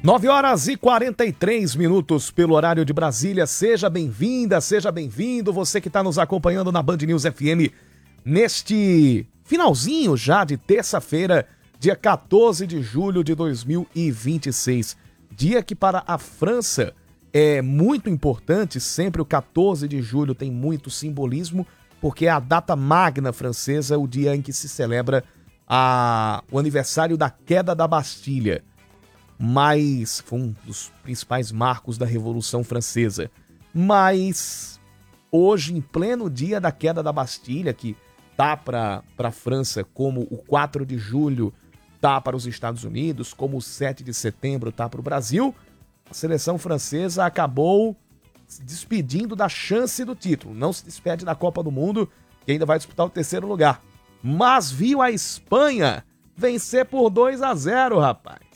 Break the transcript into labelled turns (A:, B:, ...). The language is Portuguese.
A: 9h43 pelo horário de Brasília. Seja bem-vinda, seja bem-vindo. Você que está nos acompanhando na Band News FM neste finalzinho já de terça-feira, dia 14 de julho de 2026. Dia que para a França é muito importante, sempre o 14 de julho tem muito simbolismo, porque é a data magna francesa, o dia em que se celebra o aniversário da queda da Bastilha. Mas foi um dos principais marcos da Revolução Francesa. Mas hoje, em pleno dia da queda da Bastilha, que tá para a França como o 4 de julho tá para os Estados Unidos, como o 7 de setembro tá para o Brasil, a seleção francesa acabou se despedindo da chance do título. Não se despede da Copa do Mundo, que ainda vai disputar o terceiro lugar. Mas viu a Espanha vencer por 2-0, rapaz.